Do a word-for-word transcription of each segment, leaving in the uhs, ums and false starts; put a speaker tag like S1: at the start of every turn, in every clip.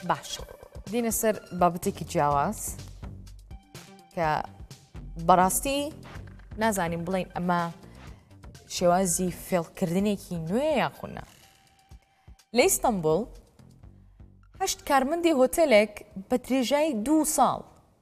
S1: باش دینە سەر بابەتێکی جیاواز کە بەڕاستی نازانیم بڵین ئەمە شێوازی فێڵکردنێکی نوێ یاخونە. لە ئیستەمبوڵ هەشت کارمەندی هۆتێلێک بە درێژایی دوو ساڵ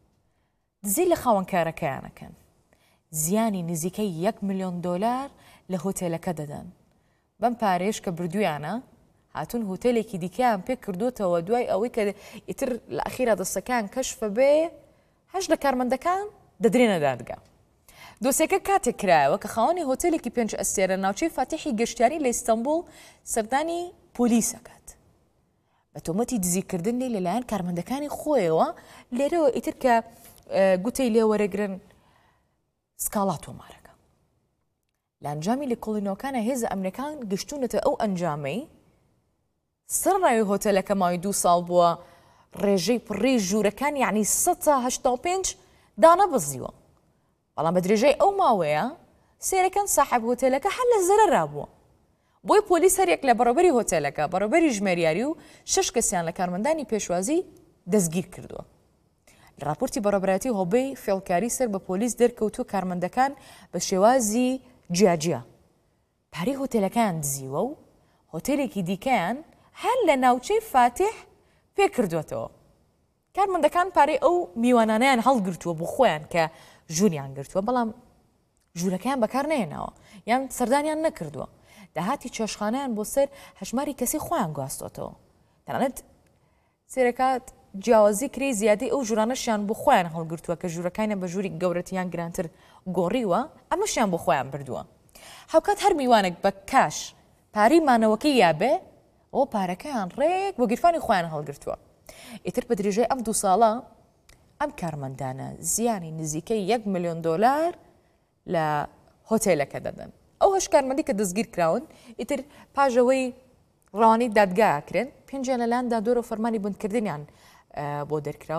S1: دزی لە خاوەنکارەکەیانەکەن، زیانی نزیکەی یەک ملیۆن دۆلار لە هۆتێلەکە دەدەن. بەم پارێش کە بردویانە هاتوون هۆتێلێکی دیکەیان پێ کردوتەوە دوای ئەوەی کە ئیتر لە ئەخیرا دەستەکان کەشفە بێ هەشت لە کارمەندەکان دەدرێنە دادگا. دۆسیەکە کاتێک کرایەوە کە خاوەنی هۆتێلێکی پێنج ئەستێرە ناوچەی فاتحی گەشتیاری لە ئیستەمبوڵ سەردانی پۆلیسەکات بە تۆمەتی دزیکردنی لەلایەن کارمەندەکانی خۆیەوە. لێرەوە ئیتر کە گوتەی لێ وەرەگرن سکاڵا تۆمارەکە لە ئەنجامی لێکۆڵینەوەکانە هێزە ئەمریکان گشتونەتە ئەو ئەنجامەی سەرڕاوی هۆتێلەکە ماوەی دوو ساڵ بووە ڕێژەی پڕی ژوورەکان یعنی سەد تا هەشتا و پێنج دانە بزیوە، بەڵام بە درێژەی ئەو ماوەیە سێرەکەن ساحب هۆتێلەکە هەر لە زەرەرا بووە. بۆی پۆلیس هەرێک لە بەڕێوەبەری هۆتێلەکە بەڕێوەبەری ژمێریاری و شەش کەسیان لە کارمەندانی پێشوازی دەستگیر کردووە. لە راپۆرتی بەڕێوەبەرەتی هۆبەی فێڵکاری سەر بە پۆلیس دەرکەوتووە کارمەندەکان بە شێوازی جیاجیا پارەی هۆتێلەکان دزیوە و هۆتێلێکی دیکەیان هەر لە ناوچەی فاتح پێ کردوێتەوە. کارمەندەکان پارەی ئەو میوانانیان هەڵگرتووە بۆ خۆیان کە ژووریان گرتووە، بەڵام ژوورەکەیان بەکار نێناوە یان سەردانیان نەکردووە. داهاتی چێشخانەیان بۆ سەر هەژماری کەسی خۆیان گواستۆتەوە. تەنانەت سێرەکات جیاوازی کری زیادی ئەو ژوورانەشیان بۆ خۆیان هەڵگرتووە کە ژوورەکانیان بە ژووری گەورەتیان گرانتر گۆڕیوە، ئەمەشیان بۆ خۆیان بردووە. هەوکات هەر میوانێک بە کاش پارەی مانەوەکەی یابێ ئەو پارەکەیان ڕێک بۆ گیرفانی خۆیان هەڵگرتووە. ئیتر بە درێژەی ئەم دوو ساڵە ئەم کارمەندانە زیانی نزیکەی یەک ملیۆن دۆلار لە هۆتێلەکە دەدەن. ئەو هەش کارمەندی کە دەستگیر کراون ئیتر پاژەوەی ڕەوانەی دادگاکرێن پێنجیان لەلایەن دادوەرە و فەرمانی بندکردنیان بۆ دەرکراوە.